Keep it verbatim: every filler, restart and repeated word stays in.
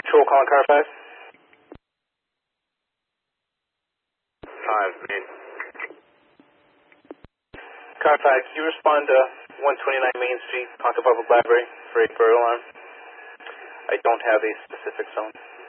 Patrol calling car five. Five, me. Car five, can you respond to one twenty-nine Main Street, Ponca Public Library for a burglar alarm? I don't have a specific zone.